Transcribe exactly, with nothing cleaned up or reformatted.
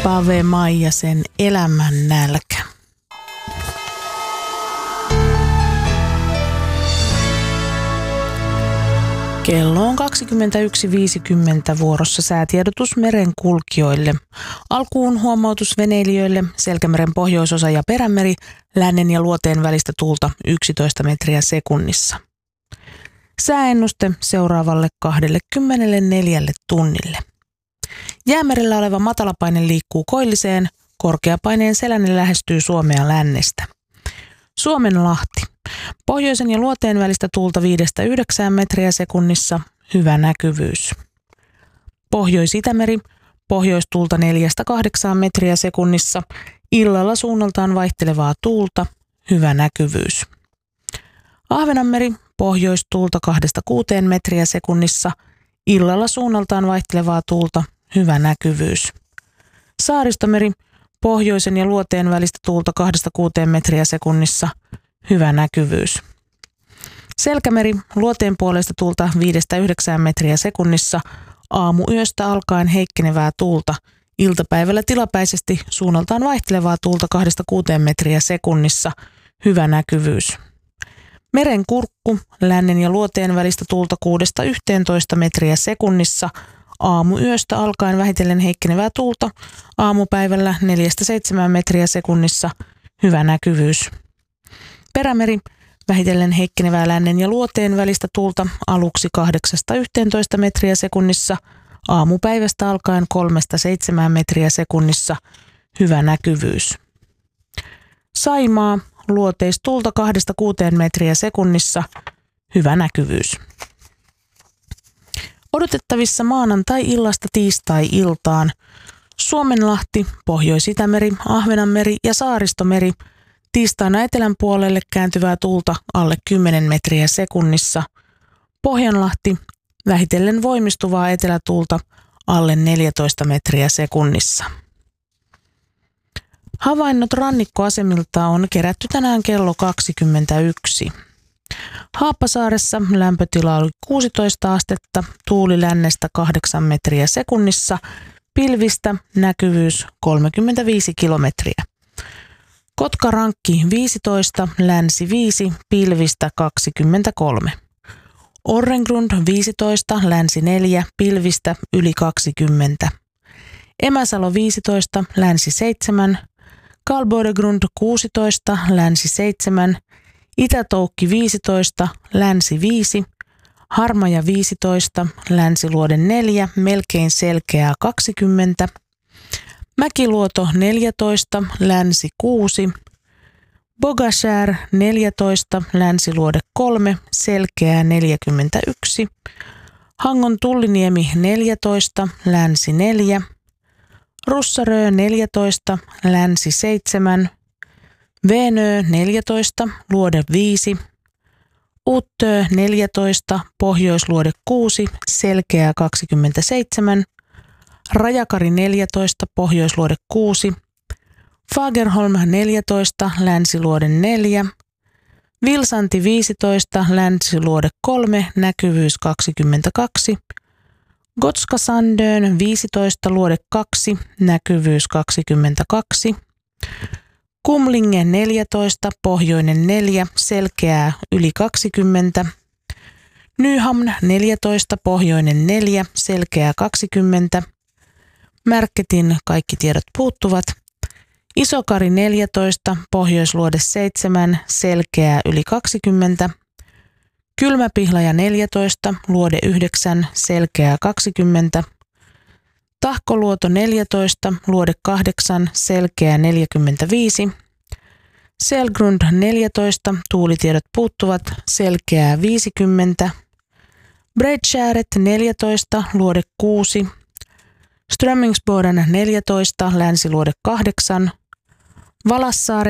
Pave Maijasen Elämän nälkä. Kello on kaksikymmentäyksi viisikymmentä vuorossa säätiedotus merenkulkijoille. Alkuun huomautus veneilijöille, Selkämeren pohjoisosa ja Perämeri, lännen ja luoteen välistä tuulta yksitoista metriä sekunnissa. Sääennuste seuraavalle kaksikymmentäneljä tunnille. Jäämerellä oleva matalapaine liikkuu koilliseen, korkeapaineen selänne lähestyy Suomea lännestä. Suomenlahti. Pohjoisen ja luoteen välistä tuulta viidestä yhdeksään metriä sekunnissa, hyvä näkyvyys. Pohjois-Itämeri, pohjoistuulta neljästä kahdeksaan metriä sekunnissa, illalla suunnaltaan vaihtelevaa tuulta, hyvä näkyvyys. Ahvenanmeri, pohjoistuulta kahdesta kuuteen metriä sekunnissa, illalla suunnaltaan vaihtelevaa tuulta, hyvä näkyvyys. Saaristomeri, pohjoisen ja luoteen välistä tuulta kahdesta kuuteen metriä sekunnissa, hyvä näkyvyys. Selkämeri, luoteen puolesta tuulta viidestä yhdeksään metriä sekunnissa, aamuyöstä alkaen heikkenevää tuulta, iltapäivällä tilapäisesti suunnaltaan vaihtelevaa tuulta kahdesta kuuteen metriä sekunnissa, hyvä näkyvyys. Merenkurkku, lännen ja luoteen välistä tuulta kuudesta yhteentoista metriä sekunnissa, aamuyöstä alkaen vähitellen heikkenevää tuulta, aamupäivällä neljästä seitsemään metriä sekunnissa, hyvä näkyvyys. Perämeri, vähitellen heikkenevää lännen ja luoteen välistä tuulta, aluksi kahdeksasta yhteentoista metriä sekunnissa, aamupäivästä alkaen kolmesta seitsemään metriä sekunnissa, hyvä näkyvyys. Saimaa, luoteistuulta kahdesta kuuteen metriä sekunnissa, hyvä näkyvyys. Odotettavissa maanantai-illasta tiistai-iltaan Suomenlahti, Pohjois-Itämeri, Ahvenanmeri ja Saaristomeri, tiistaina etelän puolelle kääntyvää tuulta alle kymmenen metriä sekunnissa, Pohjanlahti, vähitellen voimistuvaa etelätuulta alle neljätoista metriä sekunnissa. Havainnot rannikkoasemilta on kerätty tänään kello kaksikymmentäyksi. Haappasaaressa lämpötila oli kuusitoista astetta, tuuli lännestä kahdeksan metriä sekunnissa, pilvistä näkyvyys kolmekymmentäviisi kilometriä. Kotkarankki viisitoista, länsi viisi, pilvistä kaksikymmentäkolme. Orrengrund viisitoista, länsi neljä, pilvistä yli kaksikymmentä. Emäsalo viisitoista, länsi seitsemän. Kalbodegrund kuusitoista, länsi seitsemän. Itätoukki viisitoista, länsi viisi. Harmaja viisitoista, länsiluode neljä, melkein selkeää kaksikymmentä. Mäkiluoto neljätoista, länsi kuusi. Bogashär neljätoista, länsiluode kolme, selkeää neljäkymmentäyksi. Hangon Tulliniemi neljätoista, länsi neljä. Russarö neljätoista, länsi seitsemän. Venö neljätoista, luode viisi. Uttö neljätoista, pohjoisluode kuusi, selkeää kaksikymmentäseitsemän. Rajakari neljätoista, pohjoisluode kuusi. Fagerholm neljätoista, länsiluode neljä. Vilsanti viisitoista, länsiluode kolme, näkyvyys kaksikymmentäkaksi. Gotska Sandön viisitoista, luode kaksi, näkyvyys kaksikymmentäkaksi. Kumlinge neljätoista, pohjoinen neljä, selkeää yli kaksikymmentä. Nyhamn neljätoista, pohjoinen neljä, selkeää kaksikymmentä. Märketin kaikki tiedot puuttuvat. Isokari neljätoista, pohjoisluode seitsemän, selkeää yli kaksikymmentä. Kylmäpihlaja neljätoista, luode yhdeksän, selkeää kaksikymmentä. Tahkoluoto neljätoista, luode kahdeksan, selkeää neljäkymmentäviisi. Selgrund neljätoista, tuulitiedot puuttuvat, selkeää viisikymmentä. Bredskääret neljätoista, luode kuusi. Strömmingsboden neljätoista, länsiluode kahdeksan. Valassaaret